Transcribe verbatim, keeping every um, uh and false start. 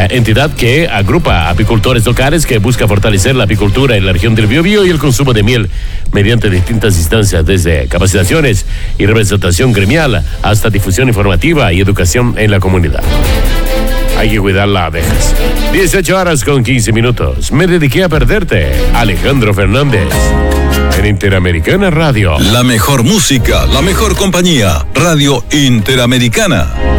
eh, entidad que agrupa apicultores locales que busca fortalecer la apicultura en la región del Biobío y el consumo de miel mediante distintas instancias, desde capacitaciones y representación gremial hasta difusión informativa y educación en la comunidad. Hay que cuidar las abejas. dieciocho horas con quince minutos. Me dediqué a perderte. Alejandro Fernández. En Interamericana Radio. La mejor música, la mejor compañía. Radio Interamericana.